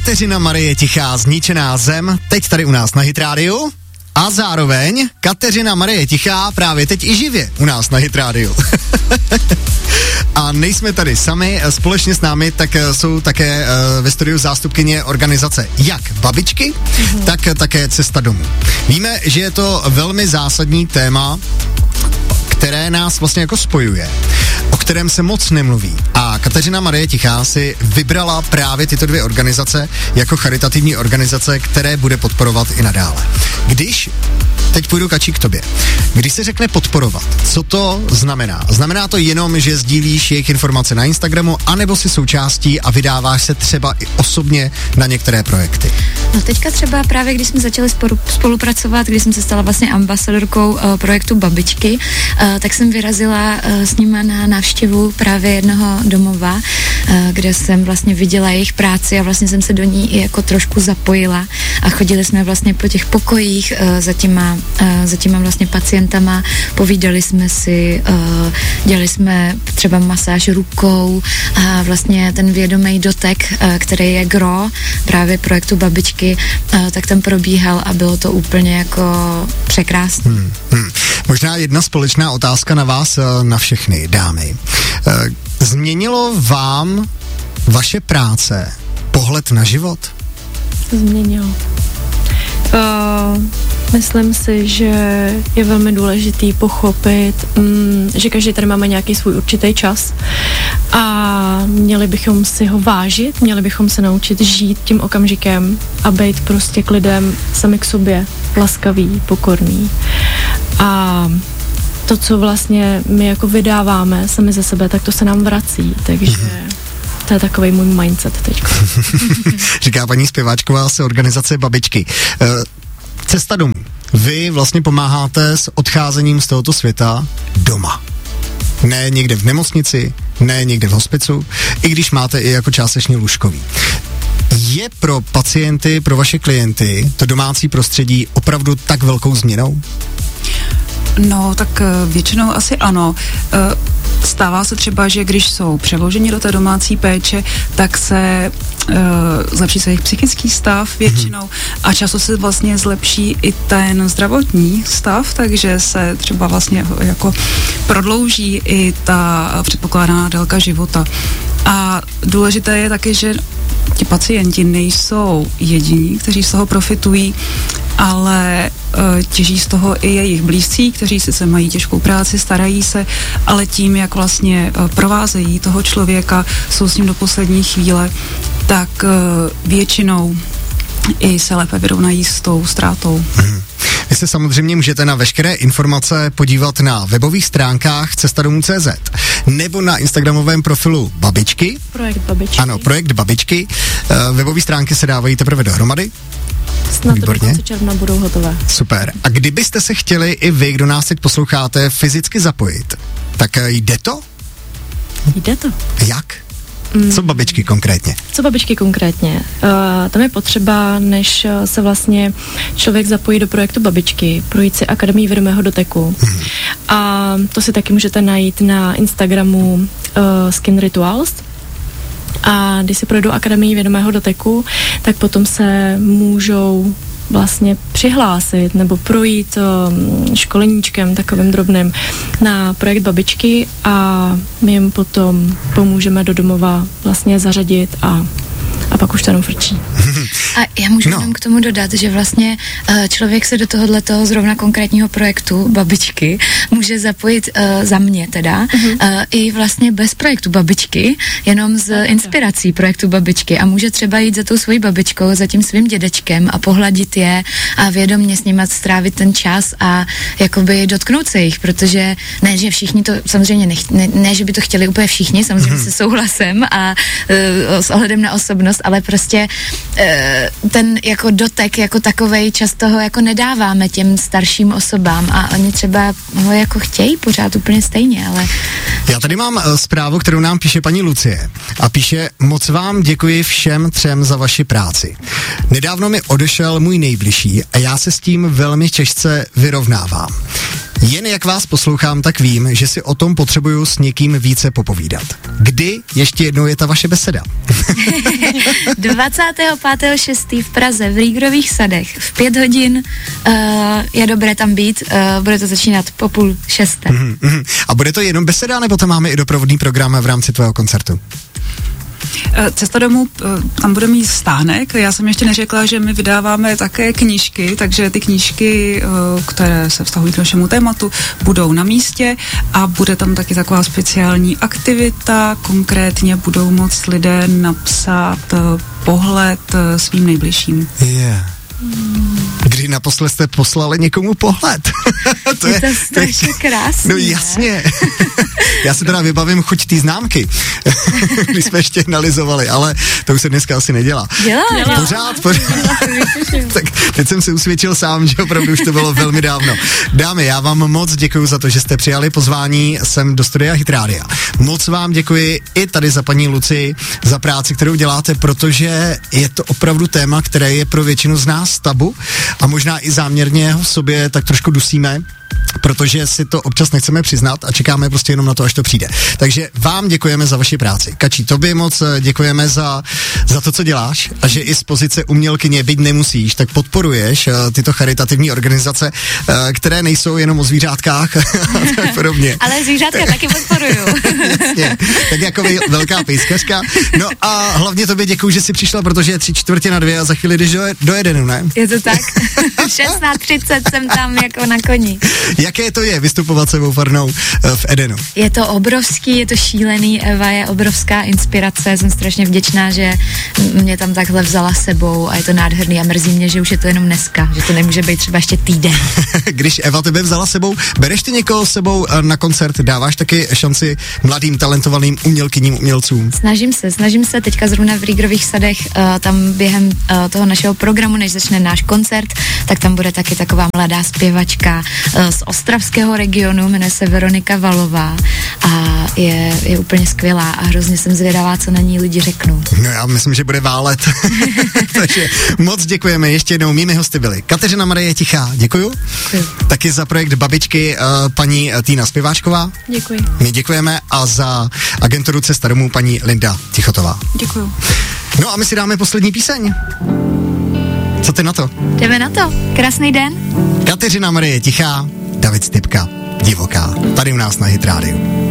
Kateřina Marie Tichá, Zničená zem, teď tady u nás na Hit Rádiu. A zároveň Kateřina Marie Tichá právě teď i živě u nás na Hit Rádiu. A nejsme tady sami, společně s námi tak jsou také ve studiu zástupkyně organizace jak Babičky, tak také Cesta domů. Víme, že je to velmi zásadní téma, které nás vlastně jako spojuje, o kterém se moc nemluví. A Kateřina Marie Tichá si vybrala právě tyto dvě organizace jako charitativní organizace, které bude podporovat i nadále. Teď půjdu Kači k tobě. Když se řekne podporovat, co to znamená? Znamená to jenom, že sdílíš jejich informace na Instagramu, anebo si součástí a vydáváš se třeba i osobně na některé projekty? No teďka třeba právě, když jsme začali spolupracovat, když jsem se stala vlastně ambasadorkou projektu Babičky, tak jsem vyrazila s nima na návštěvu právě jednoho domova, kde jsem vlastně viděla jejich práci a vlastně jsem se do ní i jako trošku zapojila a chodili jsme vlastně po těch pokojích za těma vlastně pacientama, povídali jsme si, dělali jsme třeba masáž rukou a vlastně ten vědomý dotek, který je gro právě projektu Babičky, tak tam probíhal a bylo to úplně jako překrásné. Možná jedna společná otázka na vás, na všechny dámy. Změnilo vám vaše práce pohled na život? Změnilo. Myslím si, že je velmi důležitý pochopit, že každý tady máme nějaký svůj určitý čas a měli bychom si ho vážit, měli bychom se naučit žít tím okamžikem a být prostě k lidem sami k sobě, laskavý, pokorný. A to, co vlastně my jako vydáváme sami ze sebe, tak to se nám vrací, takže to je takovej můj mindset teďko. Říká paní zpěváčková z organizace Babičky. Cesta domů. Vy vlastně pomáháte s odcházením z tohoto světa doma. Ne někde v nemocnici, ne někde v hospicu, i když máte i jako částečně lůžkový. Je pro pacienty, pro vaše klienty to domácí prostředí opravdu tak velkou změnou? No, tak většinou asi ano. Stává se třeba, že když jsou přeloženi do té domácí péče, tak se zlepší se jejich psychický stav většinou a často se vlastně zlepší i ten zdravotní stav, takže se třeba vlastně jako prodlouží i ta předpokládaná délka života. A důležité je taky, že ti pacienti nejsou jediní, kteří z toho profitují, ale těží z toho i jejich blízcí, kteří sice mají těžkou práci, starají se, ale tím, jak vlastně provázejí toho člověka, jsou s ním do poslední chvíle, tak většinou i se lépe vyrovnají s tou ztrátou. Vy se samozřejmě můžete na veškeré informace podívat na webových stránkách cestadomů.cz nebo na instagramovém profilu Babičky. Projekt Babičky. Ano, projekt Babičky. Webové stránky se dávají teprve dohromady. Snad do konce června budou hotové. Super. A kdybyste se chtěli i vy, kdo nás teď posloucháte, fyzicky zapojit, tak jde to? Jde to. Jak? Co Babičky konkrétně? Co Babičky konkrétně? Tam je potřeba, než se vlastně člověk zapojí do projektu Babičky, projít si Akademii vědomého doteku. A to si taky můžete najít na Instagramu Skin Rituals. A když si projdou Akademii vědomého doteku, tak potom se můžou vlastně přihlásit nebo projít školeníčkem takovým drobným na projekt Babičky a my jim potom pomůžeme do domova vlastně zařadit a pak už to jenom frčí. A já můžu jenom k tomu dodat, že vlastně člověk se do tohoto zrovna konkrétního projektu Babičky může zapojit za mě teda i vlastně bez projektu Babičky, jenom z inspirací projektu Babičky a může třeba jít za tou svojí babičkou, za tím svým dědečkem a pohladit je a vědomě s nimi strávit ten čas a jakoby dotknout se jich, protože ne, že všichni to samozřejmě ne, že by to chtěli úplně všichni, samozřejmě se souhlasem a s ohledem na osobnost, ale prostě ten jako dotek jako takovej často ho jako nedáváme těm starším osobám a oni třeba ho jako chtějí pořád úplně stejně, ale... Já tady mám zprávu, kterou nám píše paní Lucie a píše: moc vám děkuji všem třem za vaši práci. Nedávno mi odešel můj nejbližší a já se s tím velmi těžce vyrovnávám. Jen jak vás poslouchám, tak vím, že si o tom potřebuju s někým více popovídat. Kdy ještě jednou je ta vaše beseda? 25.6. v Praze v Rýgrových sadech v 5 hodin je dobré tam být, bude to začínat po 5:30. A bude to jenom beseda, nebo tam máme i doprovodný program v rámci tvého koncertu? Cesta domů, tam bude mít stánek. Já jsem ještě neřekla, že my vydáváme také knížky, takže ty knížky, které se vztahují k našemu tématu, budou na místě a bude tam taky taková speciální aktivita. Konkrétně budou moct lidé napsat pohled svým nejbližším. Yeah. Kdy naposled jste poslali někomu pohled? to je strašně krásné. No jasně. Já se teda vybavím chuť té známky, když jsme ještě analyzovali, ale to už se dneska asi nedělá. Dělá. Pořád. Tak teď jsem si usvědčil sám, že opravdu už to bylo velmi dávno. Dámy, já vám moc děkuji za to, že jste přijali pozvání sem do studia Hit Rádia. Moc vám děkuji i tady za paní Luci, za práci, kterou děláte, protože je to opravdu téma, které je pro většinu z nás tabu a možná i záměrně ho v sobě tak trošku dusíme, protože si to občas nechceme přiznat a čekáme prostě jenom na to, až to přijde. Takže vám děkujeme za vaši práci. Kačí, tobě moc děkujeme za to, co děláš a že i z pozice umělkyně, byť nemusíš, tak podporuješ tyto charitativní organizace, které nejsou jenom o zvířátkách a tak podobně. Ale zvířátka taky podporuju. Jasně, tak jako velká pejskařka. No a hlavně tobě děkuju, že jsi přišla, protože je 3:45 a za chvíli jdeš do Edenu, ne? Je to tak. 16:30 jsem tam jako na koni. Jaké to je vystupovat sebou farnou v Edenu? Je to obrovský, je to šílený, Eva je obrovská inspirace, jsem strašně vděčná, že mě tam takhle vzala sebou a je to nádherný a mrzí mě, že už je to jenom dneska, že to nemůže být třeba ještě týden. Když Eva tebe vzala sebou, bereš ty někoho sebou na koncert, dáváš taky šanci mladým, talentovaným umělkyním, umělcům? Snažím se, teďka zrovna v Rýgrových sadech, tam během toho našeho programu, než začne náš koncert, tak tam bude taky taková mladá zpěvačka z ostravského regionu, jmenuje se Veronika Valová a je úplně skvělá a hrozně jsem zvědavá, co na ní lidi řeknou. No já myslím, že bude válet. Takže moc děkujeme. Ještě jednou mými hosty byli Kateřina Marie Tichá, děkuju. Taky za projekt Babičky paní Týna Zpěváčková. Děkuji. My děkujeme a za agenturu Cesta domů paní Linda Tichotová. Děkuju. No a my si dáme poslední píseň. Co ty na to? Jdeme na to. Krásný den. Kateřina Marie Tichá, David Stypka, Divoká. Tady u nás na Hit Rádiu.